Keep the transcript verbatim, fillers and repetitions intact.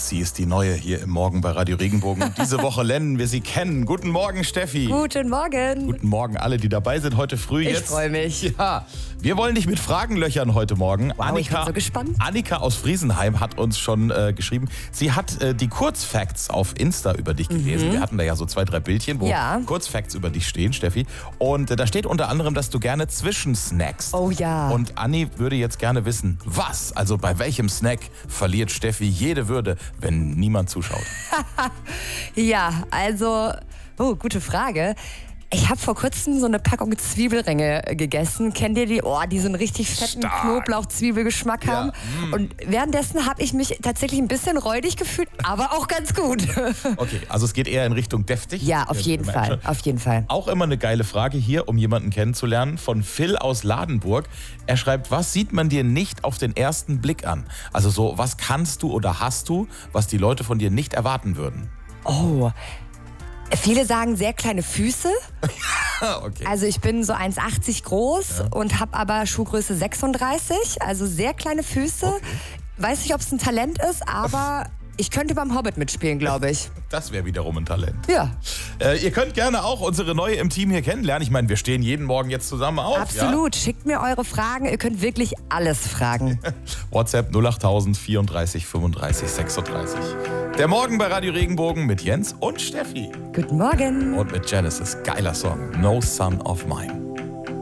Sie ist die Neue hier im Morgen bei Radio Regenbogen. Und diese Woche lernen wir sie kennen. Guten Morgen, Steffi. Guten Morgen. Guten Morgen alle, die dabei sind heute früh Ich jetzt. Ich freue mich. Ja, wir wollen dich mit Fragen löchern heute Morgen. Wow, Annika, ich bin so gespannt. Annika aus Friesenheim hat uns schon äh, geschrieben, sie hat äh, die Kurzfacts auf Insta über dich gelesen. Mhm. Wir hatten da ja so zwei, drei Bildchen, wo Ja. Kurzfacts über dich stehen, Steffi. Und äh, da steht unter anderem, dass du gerne zwischensnackst. Oh ja. Und Anni würde jetzt gerne wissen, was, also bei welchem Snack verliert Steffi jede Würde, wenn niemand zuschaut? Ja, also, oh, gute Frage. Ich habe vor kurzem so eine Packung Zwiebelringe gegessen. Kennt ihr die? Oh, die so einen richtig fetten Stark. Knoblauch-Zwiebelgeschmack Ja, haben. mm. Und währenddessen habe ich mich tatsächlich ein bisschen räudig gefühlt, aber auch ganz gut. Okay, also es geht eher in Richtung deftig. Ja, auf jeden Wir Fall, merken schon. auf jeden Fall. Auch immer eine geile Frage hier, um jemanden kennenzulernen, von Phil aus Ladenburg. Er schreibt, was sieht man dir nicht auf den ersten Blick an? Also so, was kannst du oder hast du, was die Leute von dir nicht erwarten würden? Oh, viele sagen sehr kleine Füße. Okay. Also ich bin so eins achtzig groß Ja. und habe aber Schuhgröße sechsunddreißig, also sehr kleine Füße. Okay. Weiß nicht, ob es ein Talent ist, aber ich könnte beim Hobbit mitspielen, glaube ich. Das wäre wiederum ein Talent. Ja, Äh, ihr könnt gerne auch unsere Neue im Team hier kennenlernen. Ich meine, wir stehen jeden Morgen jetzt zusammen auf. absolut. Schickt mir eure Fragen. Ihr könnt wirklich alles fragen. Ja? WhatsApp null acht tausend vierunddreißig fünfunddreißig sechsunddreißig. Der Morgen bei Radio Regenbogen mit Jens und Steffi. Guten Morgen. Und mit Genesis. Geiler Song. No Son of Mine.